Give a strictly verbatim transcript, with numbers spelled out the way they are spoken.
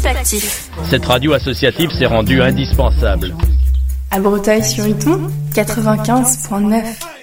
Actif. Cette radio associative s'est rendue indispensable. À Breteuil-sur-Iton, quatre-vingt-quinze virgule neuf.